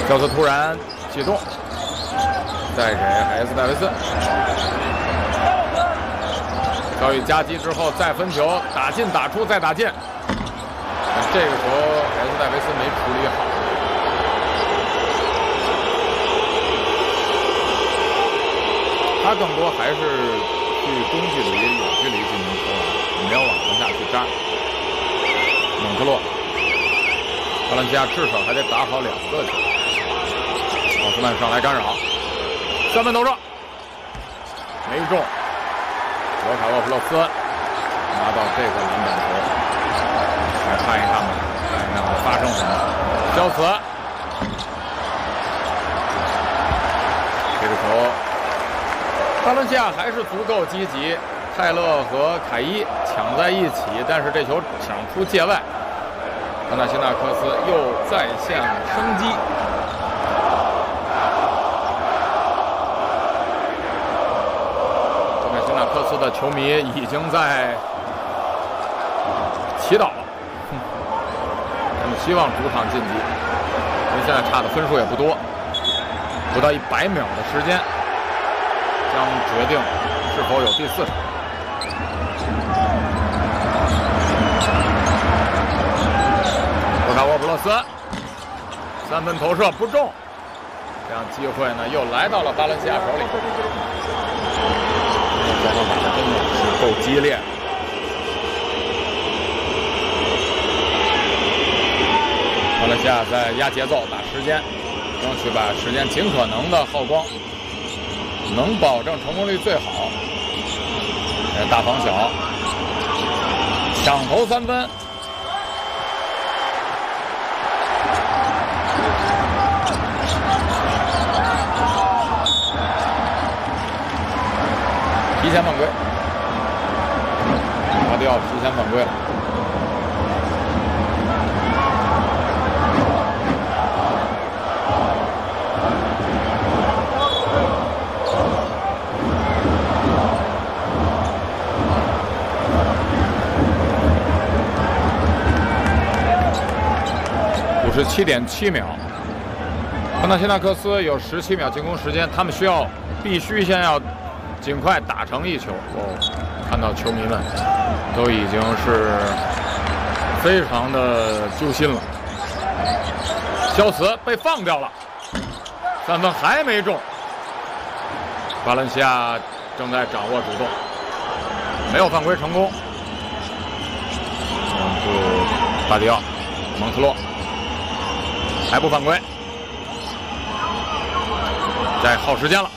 肖斯突然启动，再给海耶斯戴维斯。遭遇夹击之后再分球，打进打出再打进。这个时候海耶斯戴维斯没处理好。他更多还是去中距离、远距离进行投篮，没有往篮下去扎。蒙特洛，巴伦西亚至少还得打好2个球。奥斯曼上来干扰，3分投射没中。罗卡洛普洛斯拿到这个篮板球，来看一看吧，看一看会发生什么。肖茨，这个球。巴伦西亚还是足够积极，泰勒和凯伊抢在一起，但是这球抢出界外，帕纳辛纳克斯又再现生机。帕纳辛纳克斯的球迷已经在祈祷了，他们希望主场晋级，因为现在差的分数也不多，不到100秒的时间。将决定是否有第4场。罗卡沃普洛斯3分投射不中，这样机会呢又来到了巴伦西亚手里。双方打的真的是够激烈。巴伦西亚在压节奏、打时间，争取把时间尽可能的耗光。能保证成功率最好。大防小，抢投3分。提前犯规，阿迪奥提前犯规了。57.7秒，帕纳辛纳克斯有17秒进攻时间，他们必须先要尽快打成1球。看到球迷们都已经是非常的揪心了。肖茨被放掉了，3分还没中。巴伦西亚正在掌握主动，没有犯规成功。是巴迪奥、蒙特洛。还不犯规，再耗时间了。